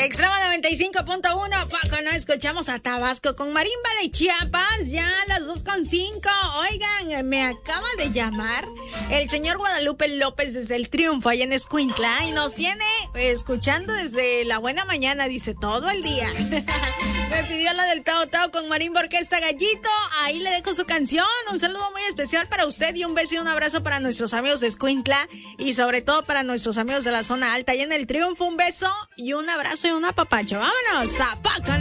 Extremo 95.1, poco no escuchamos a Tabasco con Marimba de Chiapas, ya a las 2:05. Oigan, me acaba de llamar el señor Guadalupe López desde el Triunfo, allá en Escuintla, y nos tiene escuchando desde la buena mañana, dice, todo el día. Me pidió la del Tao Tao con Marimba Orquesta Gallito, ahí le dejo su canción. Un saludo muy especial para usted y un beso y un abrazo para nuestros amigos de Escuintla y sobre todo para nuestros amigos de la zona alta, allá en el Triunfo. Un beso y un abrazo y un apapacho. ¡Vámonos! ¡A poco